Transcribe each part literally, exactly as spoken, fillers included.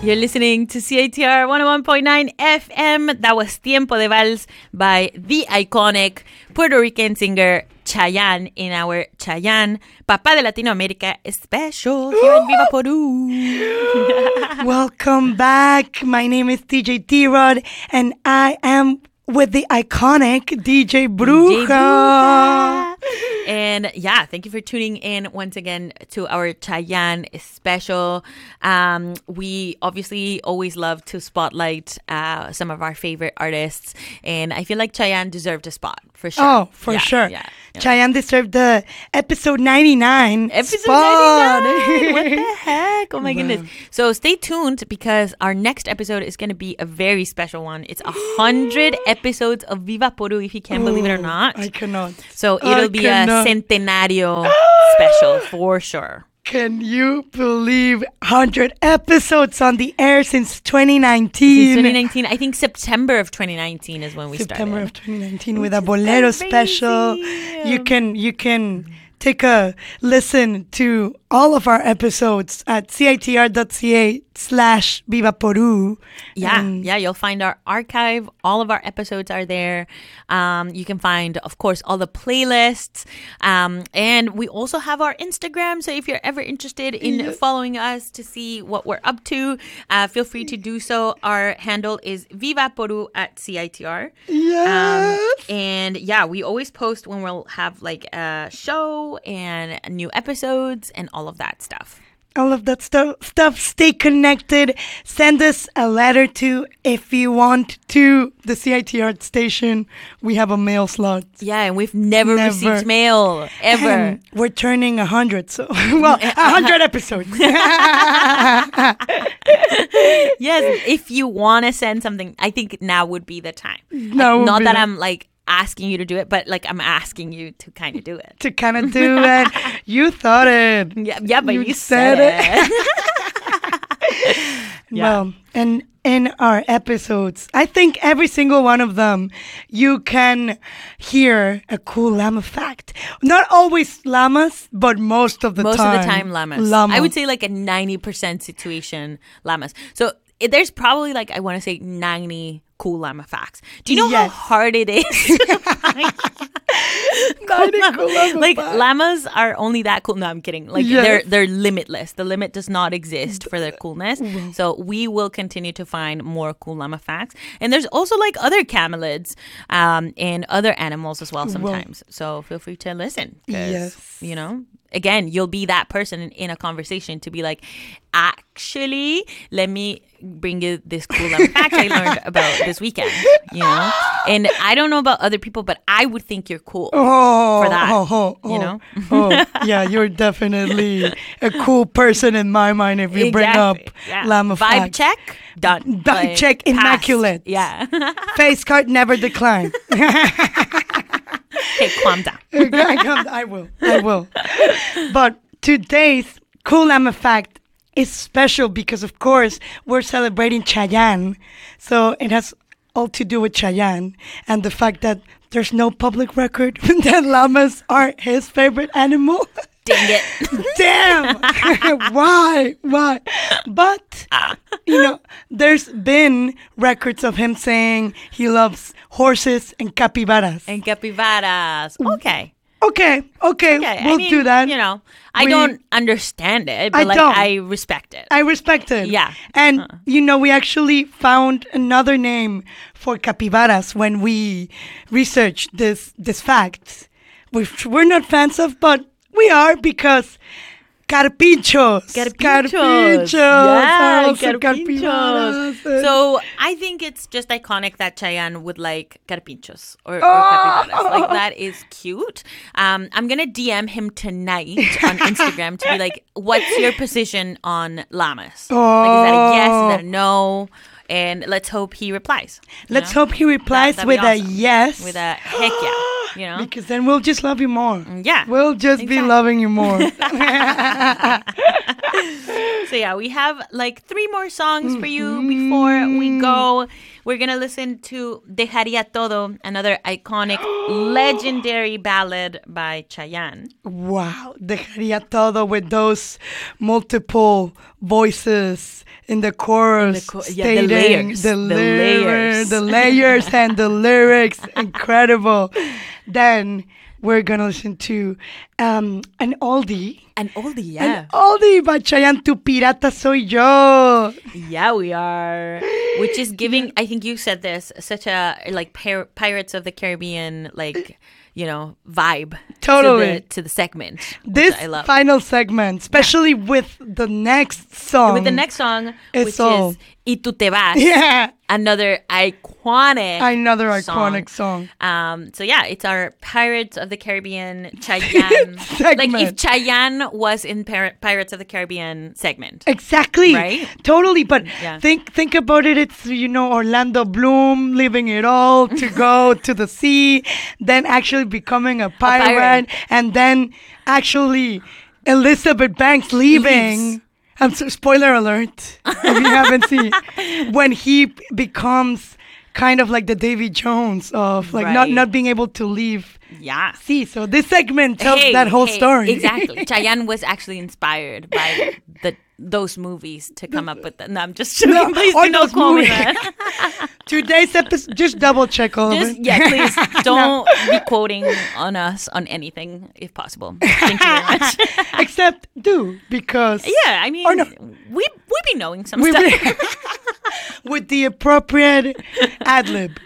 You're listening to C I T R one oh one point nine F M. That was Tiempo de Vals by the iconic Puerto Rican singer Chayanne in our Chayanne Papá de Latinoamérica special here at Viva Peru. Welcome back. My name is D J T-Rod, and I am with the iconic D J Bruja. D J Bruja. And yeah, thank you for tuning in once again to our Chayanne special. Um, we obviously always love to spotlight uh, some of our favorite artists, and I feel like Chayanne deserved a spot for sure. Oh, for yeah, sure. Yeah, yeah. Chayanne deserved the episode ninety-nine Episode spot. ninety-nine. What the heck? Oh my wow. goodness. So stay tuned because our next episode is going to be a very special one. It's a hundred episodes of Viva Peru, if you can believe it or not. I cannot. So it'll I be cannot. a centenario special for sure. Can you believe one hundred episodes on the air since twenty nineteen? Since twenty nineteen. I think September of twenty nineteen is when we September started. September of twenty nineteen with a Bolero special. You can you can take a listen to all of our episodes at citr.ca slash Viva Peru. Yeah, and yeah, you'll find our archive. All of our episodes are there. Um, you can find, of course, all the playlists. Um, and we also have our Instagram. So if you're ever interested in yes. following us to see what we're up to, uh, feel free to do so. Our handle is Viva Peru at C I T R. Yes. Um, and yeah, we always post when we'll have like a show and new episodes and all of that stuff. All of that stuff, stuff. Stay connected. Send us a letter to, if you want, to the C I T R station. We have a mail slot. Yeah, and we've never, never. received mail, ever. And we're turning a hundred, so, well, a hundred episodes. Yes, if you want to send something, I think now would be the time. No, like, not that the- I'm like, asking you to do it, but like I'm asking you to kind of do it. To kind of do it. You thought it. Yeah, yeah, but you, you said, said it. it. Yeah. Well, and in our episodes, I think every single one of them, you can hear a cool llama fact. Not always llamas, but most of the most time. Most of the time llamas. Llama. I would say like a ninety percent situation llamas. So it, there's probably like, I want to say ninety cool llama facts. Do you know yes. how hard it is to find cool llama like facts. Llamas are only that cool. No, I'm kidding. Like yes. they're they're limitless. The limit does not exist for their coolness. Well. So we will continue to find more cool llama facts. And there's also like other camelids um, and other animals as well sometimes. Well. So feel free to listen. Yes. You know, again, you'll be that person in, in a conversation to be like, actually, let me bring you this cool llama fact I learned about this weekend, you know? And I don't know about other people, but I would think you're cool oh, for that, oh, oh, oh, you know? oh, yeah, you're definitely a cool person in my mind if you exactly. bring up yeah. llama Vibe facts. check, done. Vibe like, check, passed. immaculate. Yeah. Face card, never decline. Okay, calm down. I will. I will. But today's cool llama fact is special because, of course, we're celebrating Chayanne. So it has all to do with Chayanne and the fact that there's no public record that llamas are his favorite animal. Dang it. Damn. Why? Why? But, you know, there's been records of him saying he loves horses and capybaras. And capybaras. Okay. Okay, okay, Okay, we'll I mean, do that. You know, I We- don't understand it, but I like don't. I respect it. I respect it. Yeah. And, Uh. you know, we actually found another name for capybaras when we researched this this fact, which we're not fans of, but we are because carpinchos. Carpinchos. Carpinchos. Yeah, are also carpinchos. capybaras. So I think it's just iconic that Chayanne would like carpinchos or, or Oh. capybaras. Like that is cute. Um, I'm gonna D M him tonight on Instagram to be like, "What's your position on llamas? Oh. Like, is that a yes? Is that a no?" And let's hope he replies. you Let's know? hope he replies That- that'd with be a awesome. yes. With a heck yeah. You know? Because then we'll just love you more. Yeah. We'll just be Exactly. loving you more. So yeah, we have like three more songs for you before we go. we're going to listen to Dejaría Todo, another iconic, legendary ballad by Chayanne. Wow. Dejaría Todo with those multiple voices in the chorus. The cho- yeah, the layers. The, The lyrics, layers. The layers and the lyrics. Incredible. Then we're going to listen to um, an oldie. An oldie, yeah. An oldie by Chayanne, Tu Pirata Soy Yo. Yeah, we are. Which is giving, I think you said this, such a like Pir- Pirates of the Caribbean, like, you know, vibe. Totally. To the, to the segment. This I love. final segment, especially with the next song. With the next song, It's which all- is Y Tu Te Vas. Yeah. Another iconic Another iconic song. Um, so yeah, it's our Pirates of the Caribbean Chayanne. Segment. Like if Chayanne was in Pir- Pirates of the Caribbean segment. Exactly. Right? Totally. But Yeah. think think about it. It's, you know, Orlando Bloom leaving it all to go to the sea, then actually becoming a pirate, pirate. and then actually Elizabeth Banks leaving. Leaves. I'm so, spoiler alert if you haven't seen when he b- becomes kind of like the Davy Jones of like not Right. not being able to leave Yeah. sea. So this segment tells Hey, that whole hey, story. Exactly. Chayanne was actually inspired by the those movies to come up with that. No, I'm just joking. No, Please or do not those quote me movies. that. Today's episode, just double check all Just of it. yeah, please don't be quoting on us on anything if possible. Thank you very much. Except do because Yeah, I mean, Or no. we we be knowing some we stuff. be- with the appropriate ad lib.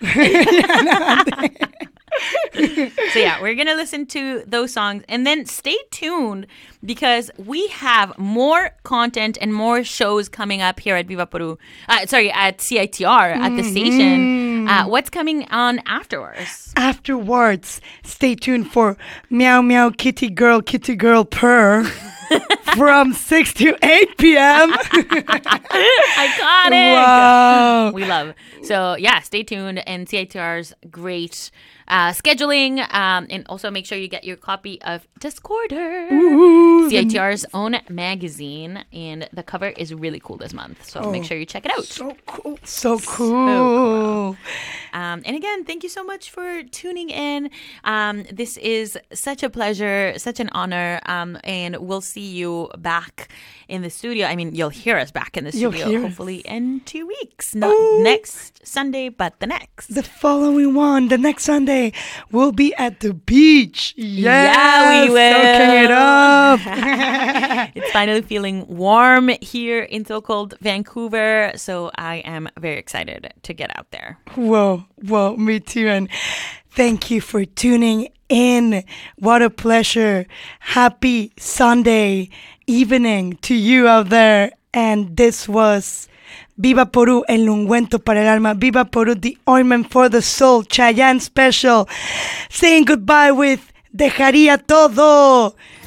So yeah, we're gonna listen to those songs and then stay tuned because we have more content and more shows coming up here at Viva Peru. Uh, sorry, at C I T R at the station. Uh, what's coming on afterwards? Afterwards, stay tuned for Meow Meow Kitty Girl Kitty Girl Purr from six to eight p.m. Iconic. Wow. We love. So yeah, stay tuned and C I T R's great uh, scheduling, um, and also make sure you get your copy of Discorder, Ooh, C I T R's own magazine, and the cover is really cool this month. So make sure you check it out. so cool. So cool. cool. Um, and again, thank you so much for tuning in. Um, this is such a pleasure, such an honor, um, and we'll see you back in the studio. I mean, you'll hear us back in the You'll studio hear us. hopefully in two weeks. Not Ooh. next Sunday, but the next. The following one, the next Sunday, we'll be at the beach. Yeah, we Yes, soaking it will. up. It's finally feeling warm here in so-called Vancouver, so I am very excited to get out there. Whoa, whoa, me too. And thank you for tuning in. What a pleasure. Happy Sunday evening to you out there. And this was Viva Peru, el ungüento para el alma. Viva Peru, the ointment for the soul. Chayanne special. Saying goodbye with Dejaría Todo.